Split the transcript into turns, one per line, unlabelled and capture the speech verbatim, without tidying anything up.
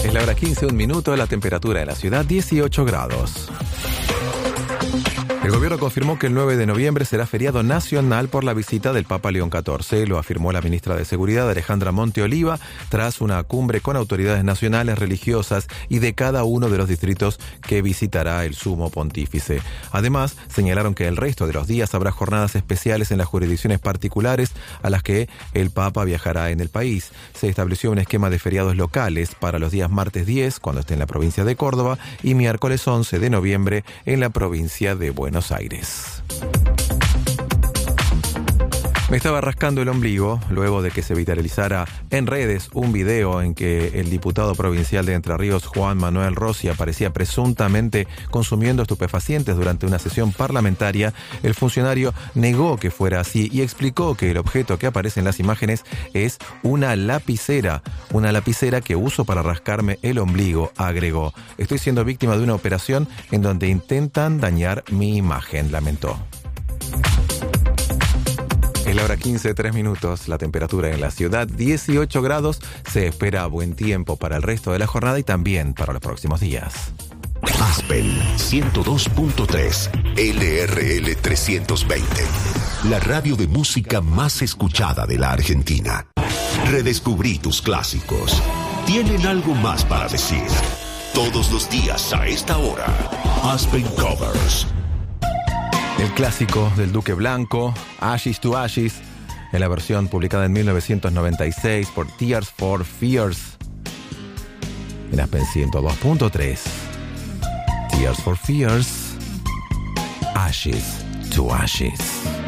Es la hora quince, un minuto, la temperatura en la ciudad dieciocho grados. El gobierno confirmó que el nueve de noviembre será feriado nacional por la visita del Papa León catorce. Lo afirmó la ministra de Seguridad, Alejandra Monteoliva, tras una cumbre con autoridades nacionales, religiosas y de cada uno de los distritos que visitará el sumo pontífice. Además, señalaron que el resto de los días habrá jornadas especiales en las jurisdicciones particulares a las que el Papa viajará en el país. Se estableció un esquema de feriados locales para los días martes diez, cuando esté en la provincia de Córdoba, y miércoles once de noviembre en la provincia de Buenos Aires. Me estaba rascando el ombligo luego de que se viralizara en redes un video en que el diputado provincial de Entre Ríos, Juan Manuel Rossi, aparecía presuntamente consumiendo estupefacientes durante una sesión parlamentaria. El funcionario negó que fuera así y explicó que el objeto que aparece en las imágenes es una lapicera, una lapicera que uso para rascarme el ombligo, agregó. Estoy siendo víctima de una operación en donde intentan dañar mi imagen, lamentó. Es la hora quince, tres minutos, la temperatura en la ciudad dieciocho grados, se espera buen tiempo para el resto de la jornada y también para los próximos días.
Aspen ciento dos punto tres, L R L trescientos veinte, la radio de música más escuchada de la Argentina. Redescubrí tus clásicos. Tienen algo más para decir. Todos los días a esta hora, Aspen Covers.
El clásico del Duque Blanco, Ashes to Ashes, en la versión publicada en mil novecientos noventa y seis por Tears for Fears, en Aspen ciento dos punto tres. Tears for Fears, Ashes to Ashes.